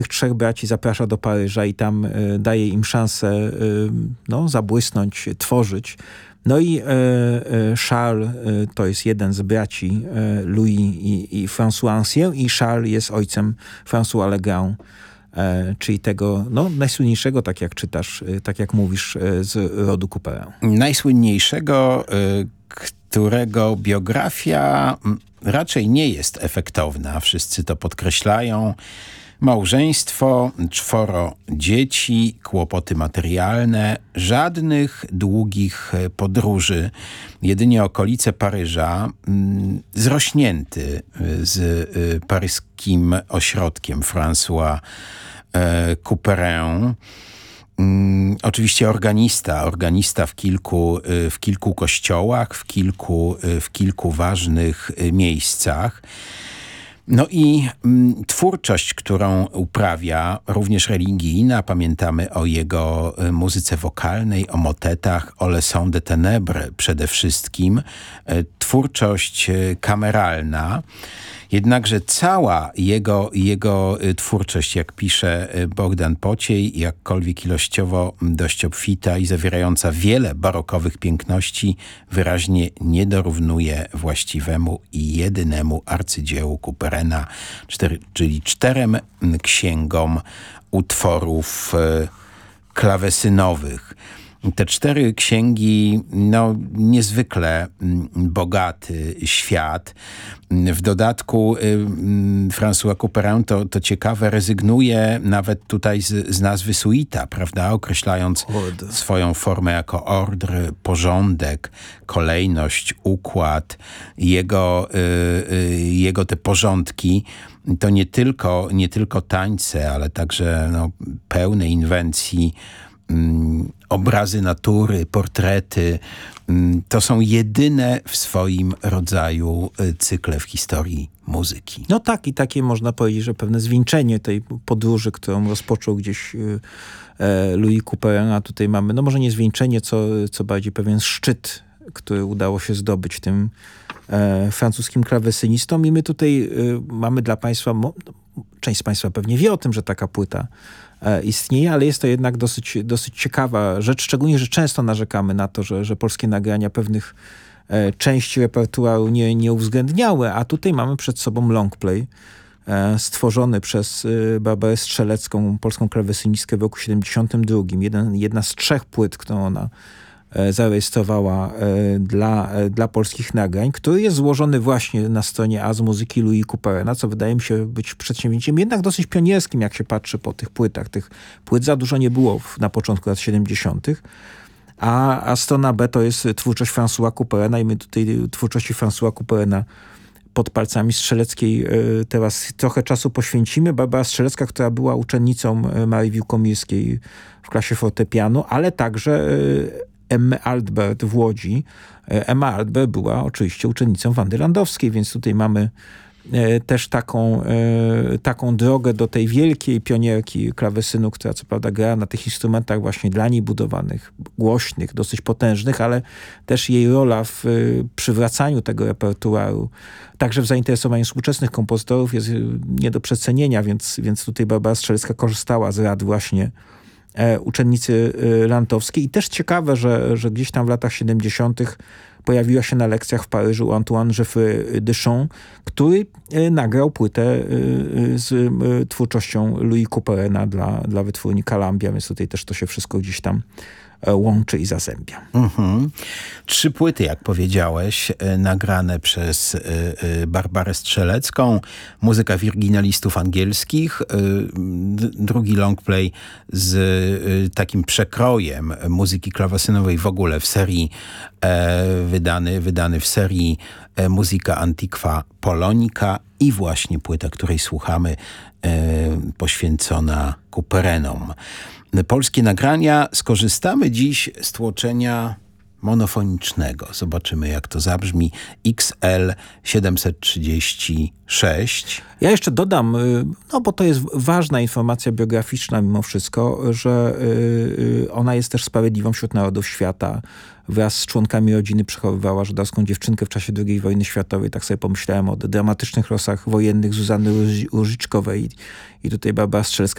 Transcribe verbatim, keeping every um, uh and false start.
Tych trzech braci zaprasza do Paryża i tam y, daje im szansę y, no, zabłysnąć, tworzyć. No i y, y, Charles y, to jest jeden z braci y, Louis i, i François Ancien i Charles jest ojcem François Legrand, y, czyli tego no, najsłynniejszego, tak jak czytasz, y, tak jak mówisz, y, z rodu Couperin. Najsłynniejszego, y, którego biografia raczej nie jest efektowna. Wszyscy to podkreślają. Małżeństwo, czworo dzieci, kłopoty materialne, żadnych długich podróży. Jedynie okolice Paryża, zrośnięty z paryskim ośrodkiem François Couperin. Oczywiście organista, organista w kilku, w kilku kościołach, w kilku, w kilku ważnych miejscach. No i m, twórczość, którą uprawia, również religijna, pamiętamy o jego y, muzyce wokalnej, o motetach, o Leçons de Ténèbres przede wszystkim, y, twórczość y, kameralna. Jednakże cała jego, jego y, twórczość, jak pisze y, Bogdan Pociej, jakkolwiek ilościowo dość obfita i zawierająca wiele barokowych piękności, wyraźnie nie dorównuje właściwemu i jedynemu arcydziełu Couperena, cztery, czyli czterem księgom utworów y, klawesynowych. Te cztery księgi, no niezwykle bogaty świat. W dodatku y, François Couperin, to, to ciekawe, rezygnuje nawet tutaj z, z nazwy suita, prawda? Określając Ordre. Swoją formę jako ordre, porządek, kolejność, układ. Jego, y, y, jego te porządki to nie tylko, nie tylko tańce, ale także no, pełne inwencji, obrazy natury, portrety. To są jedyne w swoim rodzaju cykle w historii muzyki. No tak, i takie można powiedzieć, że pewne zwieńczenie tej podróży, którą rozpoczął gdzieś e, Louis Couperin, a tutaj mamy, no może nie zwieńczenie, co, co bardziej pewien szczyt, który udało się zdobyć tym e, francuskim klawesynistom. I my tutaj e, mamy dla państwa, mo, część z państwa pewnie wie o tym, że taka płyta istnieje, ale jest to jednak dosyć, dosyć ciekawa rzecz, szczególnie, że często narzekamy na to, że, że polskie nagrania pewnych e, części repertuaru nie, nie uwzględniały, a tutaj mamy przed sobą longplay e, stworzony przez e, Barbarę Strzelecką, polską klawesynistkę w roku siedemdziesiątym drugim. Jeden, jedna z trzech płyt, którą ona e, zarejestrowała e, dla, e, dla polskich nagrań, który jest złożony właśnie na stronie A z muzyki Louis Couperina, co wydaje mi się być przedsięwzięciem jednak dosyć pionierskim, jak się patrzy po tych płytach. Tych płyt za dużo nie było w, na początku lat siedemdziesiątych. A, a strona B to jest twórczość Françoisa Couperina i my tutaj twórczości Françoisa Couperina pod palcami Strzeleckiej y, teraz trochę czasu poświęcimy. Barbara Strzelecka, która była uczennicą Marii Wiłkomirskiej w klasie fortepianu, ale także y, Emmy Altbert w Łodzi. Emma Altbert była oczywiście uczennicą Wandy Landowskiej, więc tutaj mamy e, też taką, e, taką drogę do tej wielkiej pionierki klawesynu, która co prawda gra na tych instrumentach właśnie dla niej budowanych, głośnych, dosyć potężnych, ale też jej rola w e, przywracaniu tego repertuaru, także w zainteresowaniu współczesnych kompozytorów jest nie do przecenienia, więc, więc tutaj Barbara Strzelecka korzystała z rad właśnie E, uczennicy e, Lantowskiej. I też ciekawe, że, że gdzieś tam w latach siedemdziesiątych pojawiła się na lekcjach w Paryżu Antoine Geoffroy Deschamps, który e, nagrał płytę e, z e, twórczością Louis Couperina dla, dla wytwórni Columbia, więc tutaj też to się wszystko gdzieś tam łączy i zazębia. Mhm. Trzy płyty, jak powiedziałeś, nagrane przez Barbarę Strzelecką, muzyka wirginalistów angielskich, drugi longplay z takim przekrojem muzyki klawesynowej w ogóle w serii, wydany, wydany w serii Muzyka Antiqua Polonica i właśnie płyta, której słuchamy, poświęcona Couperenom. Polskie nagrania. Skorzystamy dziś z tłoczenia monofonicznego. Zobaczymy, jak to zabrzmi. X L siedemset trzydzieści sześć. Ja jeszcze dodam, no bo to jest ważna informacja biograficzna mimo wszystko, że ona jest też sprawiedliwą wśród narodów świata. Wraz z członkami rodziny przechowywała żydowską dziewczynkę w czasie drugiej wojny światowej. Tak sobie pomyślałem o dramatycznych losach wojennych Zuzanny Różyczkowej i tutaj Barbara Strzelecka